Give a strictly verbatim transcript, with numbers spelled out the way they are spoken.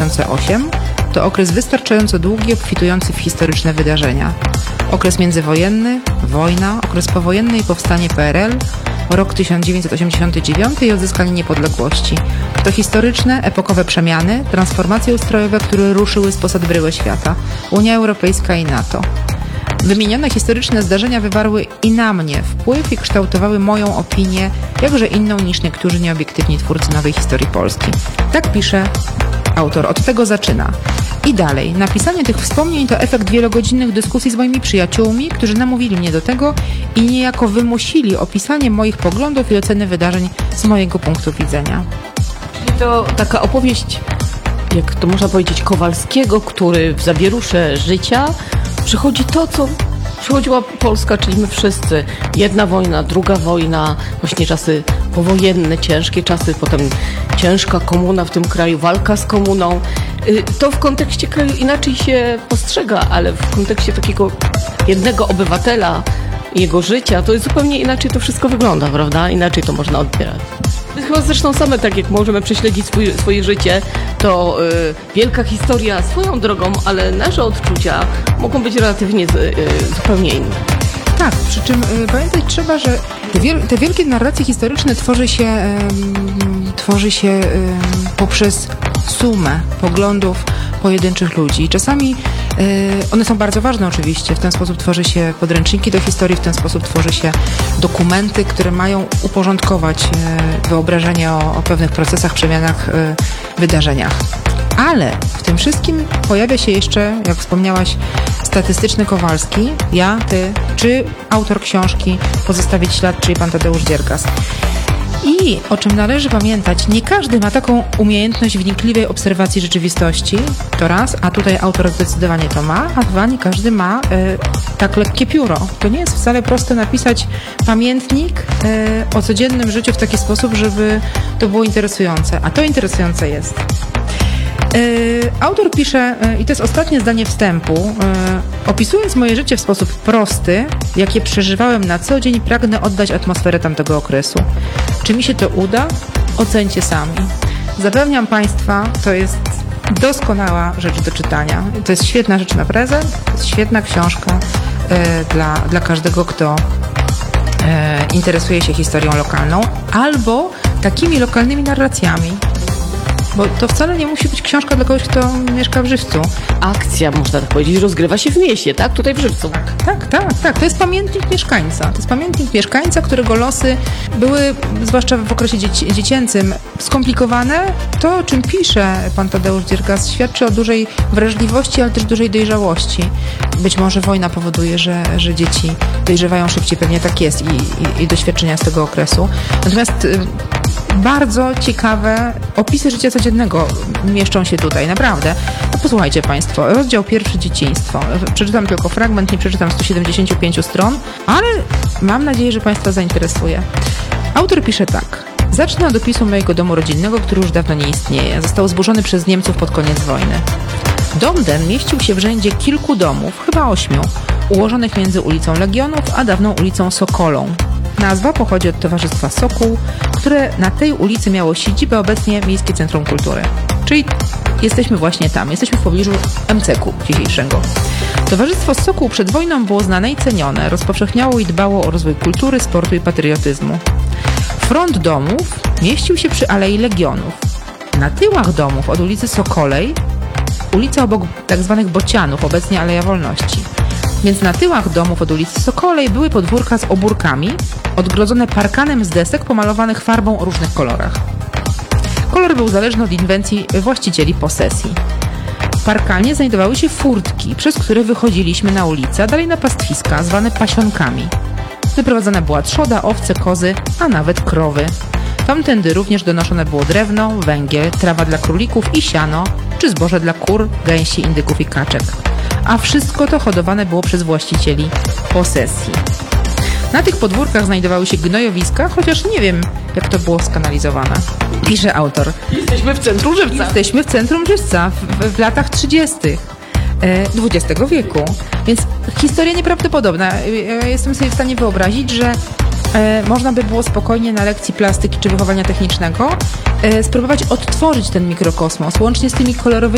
tysiące ósmym to okres wystarczająco długi, obfitujący w historyczne wydarzenia. Okres międzywojenny, wojna, okres powojenny i powstanie P R L, rok tysiąc dziewięćset osiemdziesiąty dziewiąty i odzyskanie niepodległości. To historyczne, epokowe przemiany, transformacje ustrojowe, które ruszyły z posad bryły świata. Unia Europejska i NATO. Wymienione historyczne zdarzenia wywarły i na mnie wpływ i kształtowały moją opinię, jakże inną niż niektórzy nieobiektywni twórcy nowej historii Polski. Tak pisze autor, od tego zaczyna. I dalej, napisanie tych wspomnień to efekt wielogodzinnych dyskusji z moimi przyjaciółmi, którzy namówili mnie do tego i niejako wymusili opisanie moich poglądów i oceny wydarzeń z mojego punktu widzenia. Czyli to taka opowieść, jak to można powiedzieć, Kowalskiego, który w zawierusze życia przychodzi to, co przychodziła Polska, czyli my wszyscy. Jedna wojna, druga wojna, właśnie czasy powojenne, ciężkie czasy, potem ciężka komuna w tym kraju, walka z komuną. To w kontekście kraju inaczej się postrzega, ale w kontekście takiego jednego obywatela, jego życia, to jest zupełnie inaczej to wszystko wygląda, prawda? Inaczej to można odbierać. Chyba zresztą same, tak jak możemy prześledzić swój, swoje życie, to y, wielka historia swoją drogą, ale nasze odczucia mogą być relatywnie y, y, zupełnie inne. Tak, przy czym y, pamiętać trzeba, że te, wiel- te wielkie narracje historyczne tworzy się, y, tworzy się y, poprzez sumę poglądów pojedynczych ludzi. I czasami y, one są bardzo ważne oczywiście. W ten sposób tworzy się podręczniki do historii, w ten sposób tworzy się dokumenty, które mają uporządkować y, wyobrażenie o, o pewnych procesach, przemianach, y, wydarzeniach. Ale w tym wszystkim pojawia się jeszcze, jak wspomniałaś, statystyczny Kowalski, ja, ty, czy autor książki Pozostawić ślad, czyli pan Tadeusz Dziergas. I o czym należy pamiętać, nie każdy ma taką umiejętność wnikliwej obserwacji rzeczywistości, to raz, a tutaj autor zdecydowanie to ma, a dwa, nie każdy ma y, tak lekkie pióro. To nie jest wcale proste napisać pamiętnik y, o codziennym życiu w taki sposób, żeby to było interesujące, a to interesujące jest. Yy, autor pisze, yy, i to jest ostatnie zdanie wstępu, yy, opisując moje życie w sposób prosty, jakie przeżywałem na co dzień, pragnę oddać atmosferę tamtego okresu. Czy mi się to uda? Ocencie sami. Zapewniam Państwa, to jest doskonała rzecz do czytania. To jest świetna rzecz na prezent, to jest świetna książka yy, dla, dla każdego, kto yy, interesuje się historią lokalną albo takimi lokalnymi narracjami. Bo to wcale nie musi być książka dla kogoś, kto mieszka w Żywcu. Akcja, można tak powiedzieć, rozgrywa się w mieście, tak? Tutaj w Żywcu. Tak, tak, tak. To jest pamiętnik mieszkańca. To jest pamiętnik mieszkańca, którego losy były, zwłaszcza w okresie dzieci- dziecięcym, skomplikowane. To, o czym pisze pan Tadeusz Dziergas, świadczy o dużej wrażliwości, ale też dużej dojrzałości. Być może wojna powoduje, że, że dzieci dojrzewają szybciej, pewnie tak jest i, i, i doświadczenia z tego okresu. Natomiast y, bardzo ciekawe opisy życia codziennego mieszczą się tutaj, naprawdę. No posłuchajcie Państwo, rozdział pierwszy, dzieciństwo. Przeczytam tylko fragment, nie przeczytam stu siedemdziesięciu pięciu stron, ale mam nadzieję, że Państwa zainteresuje. Autor pisze tak. Zacznę od opisu mojego domu rodzinnego, który już dawno nie istnieje. Został zburzony przez Niemców pod koniec wojny. Dom ten mieścił się w rzędzie kilku domów, chyba ośmiu, ułożonych między ulicą Legionów a dawną ulicą Sokolą. Nazwa pochodzi od Towarzystwa Sokół, które na tej ulicy miało siedzibę, obecnie Miejskie Centrum Kultury. Czyli jesteśmy właśnie tam, jesteśmy w pobliżu em ce ku dzisiejszego. Towarzystwo Sokół przed wojną było znane i cenione, rozpowszechniało i dbało o rozwój kultury, sportu i patriotyzmu. Front domów mieścił się przy Alei Legionów. Na tyłach domów od ulicy Sokolej ulica obok tzw. Bocianów, obecnie Aleja Wolności. Więc na tyłach domów od ulicy Sokolej były podwórka z obórkami, odgrodzone parkanem z desek pomalowanych farbą o różnych kolorach. Kolor był zależny od inwencji właścicieli posesji. W parkanie znajdowały się furtki, przez które wychodziliśmy na ulicę, a dalej na pastwiska, zwane pasionkami. Wyprowadzana była trzoda, owce, kozy, a nawet krowy. Tamtędy również donoszone było drewno, węgiel, trawa dla królików i siano, czy zboże dla kur, gęsi, indyków i kaczek. A wszystko to hodowane było przez właścicieli posesji. Na tych podwórkach znajdowały się gnojowiska, chociaż nie wiem, jak to było skanalizowane. Pisze autor. Jesteśmy w centrum Żywca. Jesteśmy w centrum Żywca w, w latach trzydziestych dwudziestego wieku. Więc historia nieprawdopodobna. Ja jestem sobie w stanie wyobrazić, że e, można by było spokojnie na lekcji plastyki czy wychowania technicznego e, spróbować odtworzyć ten mikrokosmos, łącznie z tymi kolorowymi